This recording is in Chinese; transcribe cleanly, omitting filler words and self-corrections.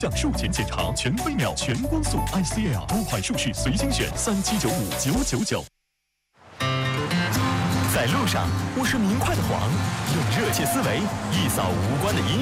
像术前检查全飞秒全光速 ICL 多款术式随心选37959999。在路上，我是明快的黄，用热切思维一扫无关的阴。